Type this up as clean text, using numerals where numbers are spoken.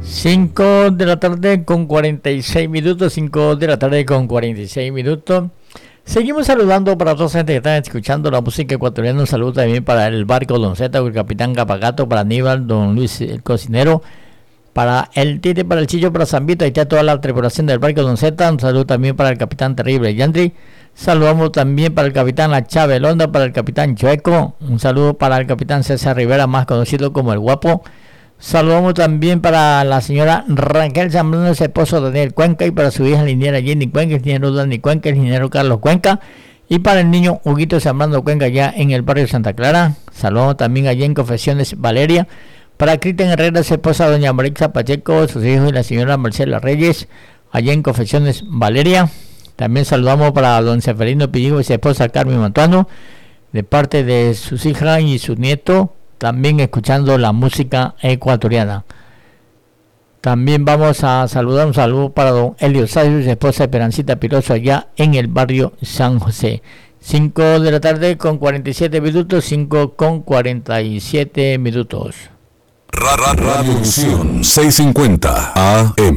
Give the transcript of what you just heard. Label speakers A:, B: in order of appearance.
A: 5 de la tarde con 46 minutos, 5 de la tarde con 46 minutos. Seguimos saludando para toda la gente que está escuchando la música ecuatoriana. Un saludo también para el barco Don Zeta, el capitán Capagato, para Aníbal, Don Luis el cocinero, para el Tite, para el Chillo, para Zambito. Ahí está toda la tripulación del barco Don Zeta. Un saludo también para el capitán Terrible Yandri. Saludamos también para el capitán La Chávez Londa, para el capitán Chueco. Un saludo para el capitán César Rivera, más conocido como el Guapo. Saludamos también para la señora Raquel Zambrano, su esposo Daniel Cuenca, y para su hija liniera Jenny Cuenca, el ingeniero Dani Cuenca, el ingeniero Carlos Cuenca, y para el niño Huguito Zambrano Cuenca, ya en el barrio Santa Clara. Saludamos también allá en Confesiones Valeria, para Cristian Herrera, su esposa doña Marixa Pacheco, sus hijos y la señora Marcela Reyes, allá en Confesiones Valeria. También saludamos para don Seferino Pilligo y su esposa Carmen Mantuano, de parte de sus hijas y su nieto, también escuchando la música ecuatoriana. También vamos a saludar, un saludo para don Elio Sayo y su esposa Esperancita Piroso, allá en el barrio San José. 5 de la tarde con 47 minutos, 5 con 47 minutos.
B: Radio Visión 650 AM.